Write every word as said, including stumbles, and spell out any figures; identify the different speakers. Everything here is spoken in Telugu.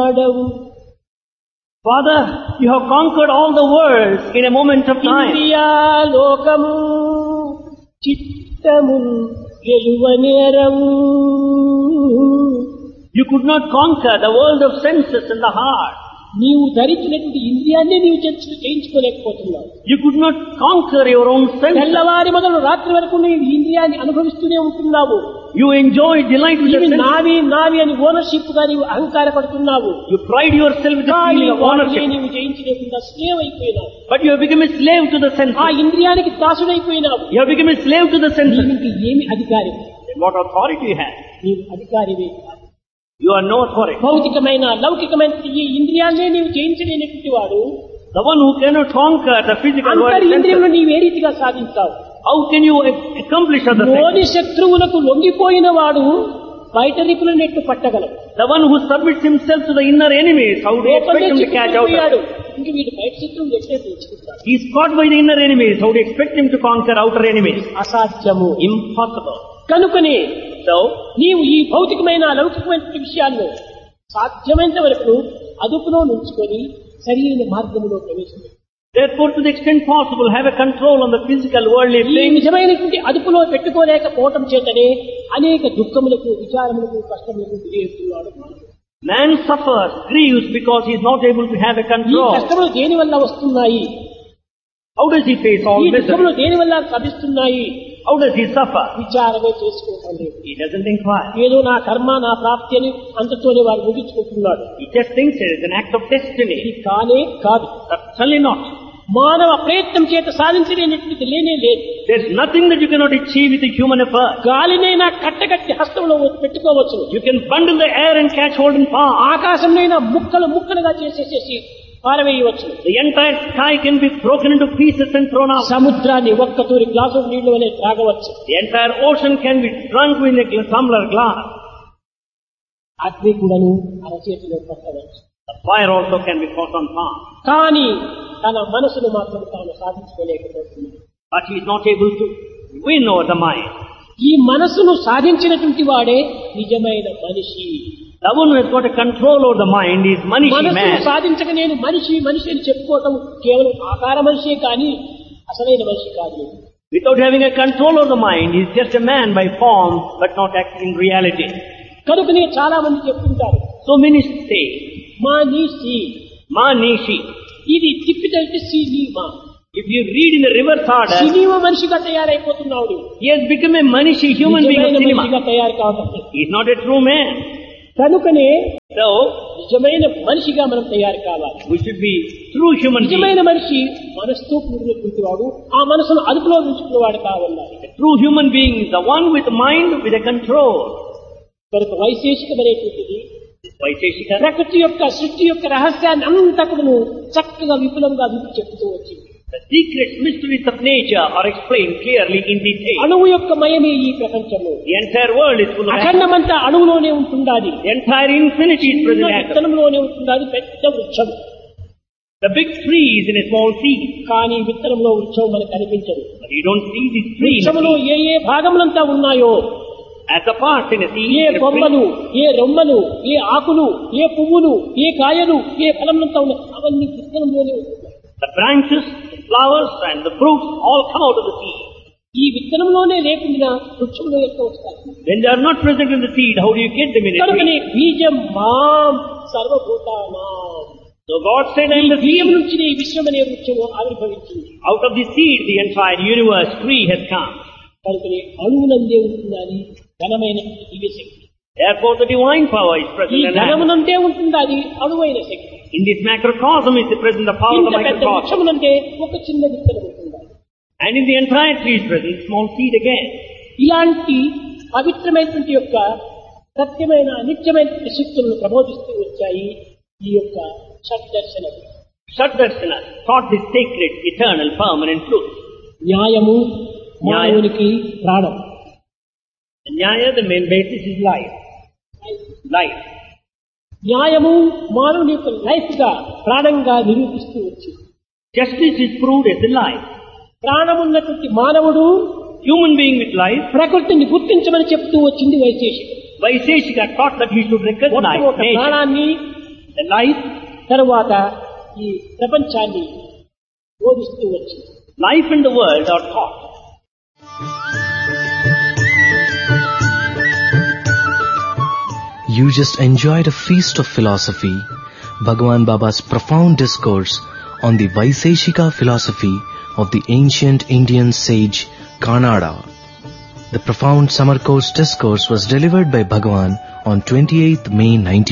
Speaker 1: వాడవు.
Speaker 2: Father, you have conquered all the worlds in a moment of time.
Speaker 1: ఇంద్రియా లోకము చిత్తము గెలువనేరవు.
Speaker 2: You could not conquer the world of senses and the heart.
Speaker 1: నీవు ధరించినటువంటి ఇంద్రియాన్ని నీవు జయించుకోలేకపోతున్నావు.
Speaker 2: You could not conquer your own senses.
Speaker 1: తెల్లవారి మొదలు రాత్రి వరకు నీవు ఇంద్రియాన్ని అనుభవిస్తూనే ఉంటున్నావు.
Speaker 2: You enjoy delight with the senses.
Speaker 1: నావి నావి అని ఓనర్షిప్ గా నీవు అహంకార పడుతున్నావు.
Speaker 2: You pride yourself with the feeling of ownership.
Speaker 1: నీవు జయించలేకుండా slave అయిపోయినావు.
Speaker 2: But you have become a slave to the senses.
Speaker 1: ఆ ఇంద్రియానికి దాసుడైపోయినావు.
Speaker 2: You have become a slave to the senses.
Speaker 1: నీకు ఏమి అధికారం?
Speaker 2: Then what authority you have?
Speaker 1: నీవు అధికారివే.
Speaker 2: You are no authority.
Speaker 1: భౌతికమైన లౌకికమైన ఈ ఇంద్రియాన్ని నీవు జయించలేనటువంటి వాడు,
Speaker 2: the one who cannot conquer the physical world.
Speaker 1: అంతర్ ఇంద్రియములను నీవు ఏ రీతిగా సాధించావు?
Speaker 2: How can you accomplish other things?
Speaker 1: లోని శత్రువులకు లొంగిపోయిన వాడు బయట రిపుల net పట్టగలడు.
Speaker 2: The one who submits himself to the inner enemies, how do you expect him to catch out?
Speaker 1: ఇంక వీడు బయట శత్రువులు ఎట్లే తెచ్చుకుంటాడు?
Speaker 2: He is caught by the inner enemies. How do you expect him to conquer outer enemies?
Speaker 1: అసాధ్యము,
Speaker 2: impossible.
Speaker 1: కనుకనే
Speaker 2: సో
Speaker 1: నీవు ఈ భౌతికమైన లౌకికమైన విషయాల్లో సాధ్యమైనంత వరకు అదుపులో నుంచుకొని సరైన మార్గంలో ప్రవేశించు.
Speaker 2: Therefore, to the extent possible, have a control on the physical worldly
Speaker 1: ఈ
Speaker 2: things.
Speaker 1: నిజమైనటువంటి అదుపులో పెట్టుకోలేకపోవటం చేతనే అనేక దుఃఖములకు, విచారములకు, కష్టములకు గురవుతున్నాడు.
Speaker 2: Man suffers, grieves because he is not able to have a
Speaker 1: ఈ
Speaker 2: control.
Speaker 1: కష్టములు దేని వల్ల వస్తున్నాయి?
Speaker 2: How does he face all
Speaker 1: ఈ దుఃఖములు
Speaker 2: misery?
Speaker 1: దేని వల్ల లభిస్తున్నాయి?
Speaker 2: How does he suffer?
Speaker 1: విచారమే చేసుకోవటం లేదు.
Speaker 2: He doesn't inquire.
Speaker 1: ఏదో నా కర్మ నా ప్రాప్తి అని అంతతోనే వారు ముగించుకుంటున్నాడు.
Speaker 2: He just thinks it is an act of destiny.
Speaker 1: ఇది కానే కాదు.
Speaker 2: Certainly not.
Speaker 1: మానవ ప్రయత్నం చేత సాధించలేనటువంటిది లేనే లేదు.
Speaker 2: There is nothing that you cannot achieve with a human effort.
Speaker 1: గాలినైనా కట్టగట్టి హస్తంలో పెట్టుకోవచ్చు.
Speaker 2: You can bundle the air and catch hold in palm.
Speaker 1: ఆకాశంనైనా ముక్కలు ముక్కలుగా చేసేసేసి పారవేయవచ్చు.
Speaker 2: The entire sky can be broken into pieces and thrown out.
Speaker 1: సముద్రాన్ని ఒక్క తూరి గ్లాసు నీళ్లు అనే త్రాగవచ్చు.
Speaker 2: The entire ocean can be drunk with a tumbler glass.
Speaker 1: అగ్ని కూడాను అరచేతిలో పట్టవచ్చు.
Speaker 2: The fire also can be caught on palm.
Speaker 1: కానీ తన మనసును మాత్రం తాను సాధించుకోలేకపోతుంది.
Speaker 2: But he is not able to win over the mind.
Speaker 1: ఈ మనసును సాధించినటువంటి వాడే నిజమైన మనిషి.
Speaker 2: The one who has got a control over the mind is Manishi
Speaker 1: మనసును
Speaker 2: man.
Speaker 1: సాధించక నేను మనిషి మనిషి అని చెప్పుకోవటం కేవలం ఆకార మనిషే కానీ అసలైన మనిషి కాదు.
Speaker 2: Without having a control over the mind, he is just a man by form, but not acting in reality.
Speaker 1: కనుకనే చాలా మంది చెప్తుంటారు,
Speaker 2: So many say,
Speaker 1: మానిషి,
Speaker 2: Manishi.
Speaker 1: ఇది తిప్పితే cinema.
Speaker 2: If you read in the reverse order,
Speaker 1: cinema మనిషిగా తయారైపోతున్నాడు.
Speaker 2: he has become a Manishi human being of cinema.
Speaker 1: మనిషిగా తయారు కావటం.
Speaker 2: He is not a true man.
Speaker 1: కనుకనే
Speaker 2: So,
Speaker 1: నిజమైన మనిషిగా మనం తయారు కావాలి.
Speaker 2: we should be true human beings.
Speaker 1: నిజమైన మనిషి మనసుతో కూడినటువంటి వాడు, ఆ మనసును అదుపులో ఉంచుకునేవాడు కావాలి.
Speaker 2: A true human being is the one with mind with a control.
Speaker 1: కనుక వైశేషికమైనటువంటిది
Speaker 2: Vaisheshika.
Speaker 1: ప్రకృతి యొక్క సృష్టి యొక్క రహస్యాన్ని అంతకును చక్కగా విపులంగా విప్పి చెప్తూ వచ్చింది.
Speaker 2: The secret mysteries of nature are explained clearly in detail.
Speaker 1: అణువు యొక్క మయమే ఈ ప్రపంచము.
Speaker 2: The entire world is full of atoms.
Speaker 1: అఖండమంతా అణువులోనే ఉంటుండాలి.
Speaker 2: The entire infinity is present in atoms.
Speaker 1: విత్తనంలోనే ఉంటుండాలి పెద్ద వృక్షం.
Speaker 2: The big tree is in a small seed.
Speaker 1: కానీ విత్తనంలో వృక్షం మనకు కనిపించదు.
Speaker 2: But you don't see this tree in a
Speaker 1: వృక్షములో
Speaker 2: seed.
Speaker 1: ఏ ఏ భాగములంతా ఉన్నాయో,
Speaker 2: As a part in a seed,
Speaker 1: A
Speaker 2: in a
Speaker 1: కొమ్మలు,
Speaker 2: tree,
Speaker 1: ఏ రొమ్మలు, ఏ ఆకులు, ఏ పువ్వులు, ఏ కాయలు, ఏ ఫలములంతా ఉన్నాయి, అవన్నీ విత్తనంలోనే ఉంటున్నాయి.
Speaker 2: the branches, the flowers and the fruits all come out of the seed.
Speaker 1: ఈ విత్తనంలోనే లేకుండా వృక్షంలో ఎట్లా వస్తాయి?
Speaker 2: When they are not present in the seed, how do you get them in a
Speaker 1: కనుకనే
Speaker 2: tree?
Speaker 1: బీజం మాం సర్వభూతానాం.
Speaker 2: So God said,
Speaker 1: ఈ
Speaker 2: and the
Speaker 1: బీజం
Speaker 2: seed,
Speaker 1: నుంచి ఈ విశ్వం అనే వృక్షము ఆవిర్భవించింది.
Speaker 2: out of the seed, the entire universe tree has come.
Speaker 1: కనుకనే అణువునందే ఉంటుందని ఘనమైన దివ్య శక్తి.
Speaker 2: Therefore, the divine power is
Speaker 1: ఈ
Speaker 2: present in man.
Speaker 1: ఘనమునందే ఉంటుంది అది అణువైన శక్తి.
Speaker 2: In this macrocosm is present the power of
Speaker 1: ఇంత
Speaker 2: the
Speaker 1: పెద్ద
Speaker 2: microcosm.
Speaker 1: వృక్షమునంటే ఒక చిన్న విత్తనం ఉంటుంది.
Speaker 2: And in the entire tree is present small seed again.
Speaker 1: ఇలాంటి పవిత్రమైనటువంటి యొక్క సత్యమైన నిత్యమైన శక్తులను ప్రబోధిస్తూ వచ్చాయి ఈ యొక్క Shaddarshanam.
Speaker 2: Shaddarsana taught this sacred, eternal, permanent truth.
Speaker 1: న్యాయము మానవునికి ప్రాణం.
Speaker 2: The Nyaya, the main basis is life. Life.
Speaker 1: న్యాయము మానవుని యొక్క లైఫ్ గా ప్రాణంగా నిరూపిస్తూ వచ్చింది.
Speaker 2: Justice is proved as a life.
Speaker 1: ప్రాణమున్నటువంటి మానవుడు
Speaker 2: Human being with life,
Speaker 1: ప్రకృతిని గుర్తించమని చెప్తూ వచ్చింది వైశేషికం.
Speaker 2: Vaisheshika taught that he should recognize
Speaker 1: ఒక
Speaker 2: nature.
Speaker 1: ప్రాణాన్ని
Speaker 2: The life,
Speaker 1: తరువాత ఈ ప్రపంచాన్ని బోధిస్తూ వచ్చింది.
Speaker 2: life and the world are taught.
Speaker 3: You just enjoyed a feast of philosophy, Bhagwan Baba's profound discourse on the Vaiseshika philosophy of the ancient Indian sage Kannada. The profound summer course discourse was delivered by Bhagwan on twenty-eighth May nineteen